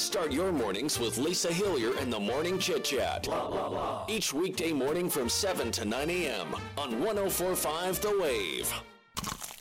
Start your mornings with Lisa Hillier and the Morning Chit Chat. Each weekday morning from 7 to 9 a.m. on 104.5 The Wave.